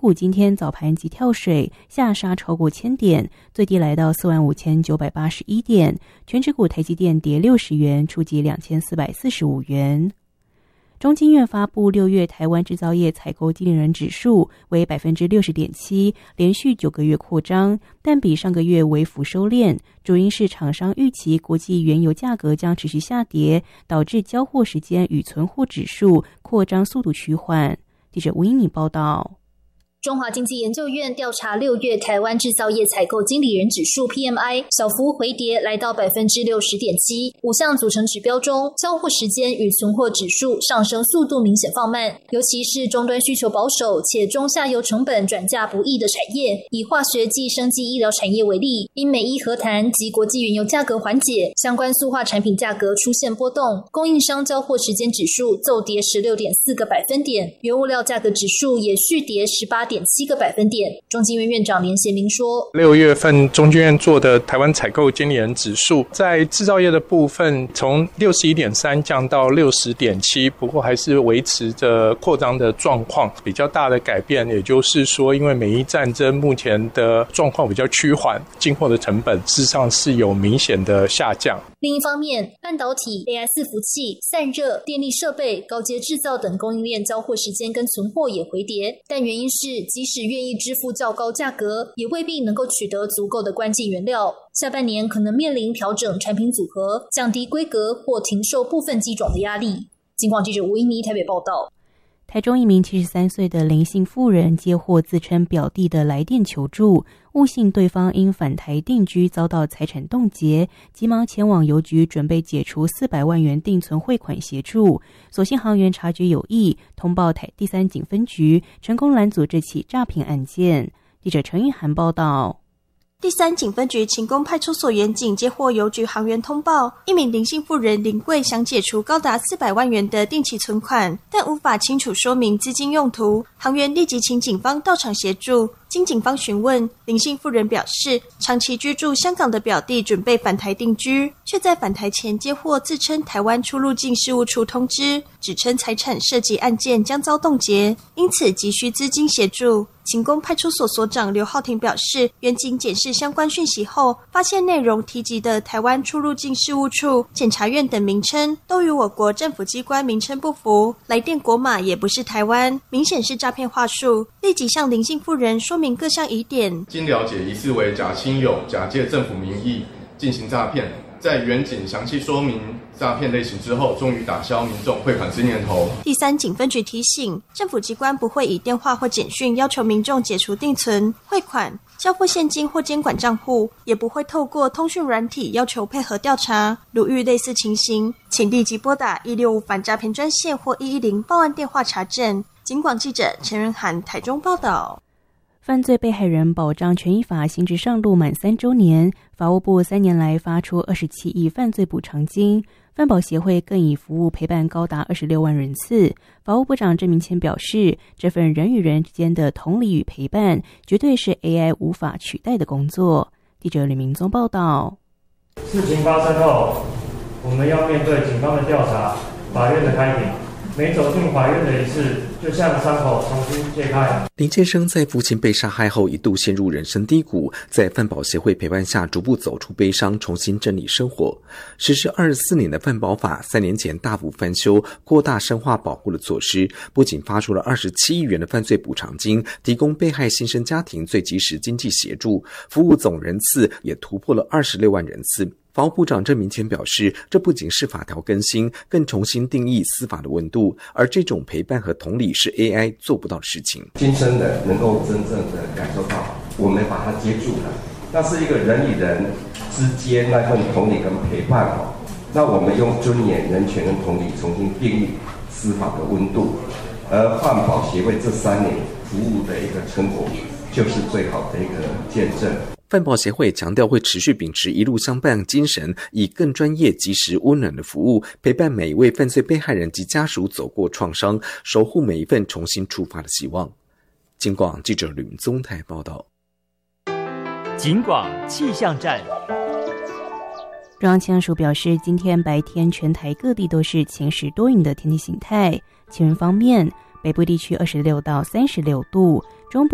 股今天早盘急跳水，下杀超过1000点，最低来到45981点。全指股台积电跌60元，触及2445元。中经院发布6月台湾制造业采购经理人指数为 60.7%， 连续9个月扩张，但比上个月微幅收敛，主因是厂商预期国际原油价格将持续下跌，导致交货时间与存货指数扩张速度趋缓。记者吴英敏报道。 中华经济研究院调查6月台湾制造业采购经理人指数 PMI 小幅回跌，来到 60.7%。5项组成指标中，交货时间与存货指数上升速度明显放慢，尤其是终端需求保守且中下游成本转嫁不易的产业，以化学暨生技医疗产业为例，因美伊和谈及国际原油价格缓解，相关塑化产品价格出现波动，供应商交货时间指数骤跌 16.4 个百分点，原物料价格指数也续跌 18.7个百分点。中经院院长连协明说 ，6月份中经院做的台湾采购经理人指数，在制造业的部分从 61.3 降到 60.7， 不过还是维持着扩张的状况。比较大的改变，也就是说，因为美伊战争目前的状况比较趋缓，进货的成本事实上是有明显的下降。 另一方面，半导体、AI 伺服器、散热、电力设备、高阶制造等供应链交货时间跟存货也回跌，但原因是即使愿意支付较高价格，也未必能够取得足够的关键原料。下半年可能面临调整产品组合、降低规格或停售部分机种的压力。警广记者吴英妮台北报道。 台中一名73岁的林姓妇人接获自称表弟的来电求助，误信对方因返台定居遭到财产冻结，急忙前往邮局准备解除400万元定存汇款协助，所幸行员察觉有异，通报台第3警分局，成功拦阻这起诈骗案件。记者陈玉涵报道。 第3警分局勤工派出所员警接获邮局行员通报，一名林姓妇人林贵想解除高达400万元的定期存款，但无法清楚说明资金用途，行员立即请警方到场协助。经警方询问，林姓妇人表示，长期居住香港的表弟准备返台定居，却在返台前接获自称台湾出入境事务处通知，指称财产涉及案件将遭冻结，因此急需资金协助。勤工派出所所长刘浩庭表示，员警检视相关讯息后，发现内容提及的台湾出入境事务处、检察院等名称都与我国政府机关名称不符，来电国码也不是台湾，明显是诈骗话术，立即向林姓妇人说明各项疑点。 经了解，疑似为假亲友假借政府名义进行诈骗，在员警详细说明诈骗类型之后，终于打消民众汇款之念头。 第3警分局提醒，政府机关不会以电话或简讯要求民众解除定存、汇款、交付现金或监管账户，也不会透过通讯软体要求配合调查。如遇类似情形，请立即拨打165反诈骗专线或110报案电话查证。警广记者陈仁涵台中报道。 犯罪被害人保障权益法新制上路满3周年，法务部3年来发出27亿犯罪补偿金，犯保协会更以服务陪伴高达26万人次。法务部长郑明谦表示，这份人与人之间的同理与陪伴，绝对是 AI 无法取代的工作。记者李明宗报道。 事情发生后，我们要面对警方的调查、法院的开庭。没走进法院的一次，就像伤口重新揭开。 林先生在父亲被杀害后一度陷入人生低谷，在犯保协会陪伴下逐步走出悲伤，重新整理生活。实施24年的犯保法，3年前大幅翻修，扩大深化保护的措施，不仅发出了27亿元的犯罪补偿金，提供被害新生家庭最及时经济协助，服务总人次也突破了26万人次。法务部长郑明谦表示，这不仅是法条更新，更重新定义司法的温度，而这种陪伴和同理是 AI 做不到的事情。 今生的能够真正的感受到，我们把它接住了，那是一个人与人之间那份同理跟陪伴。那我们用尊严、人权跟同理重新定义司法的温度，而犯保协会这3年服务的一个成果，就是最好的一个见证。 犯保协会强调会持续秉持一路相伴精神，以更专业、及时、温暖的服务，陪伴每一位犯罪被害人及家属走过创伤，守护每一份重新出发的希望。警广记者吕明宗台报道。 警广气象站。 中央气象署表示，今天白天全台各地都是晴时多云的天气形态。气温方面，北部地区26到36度，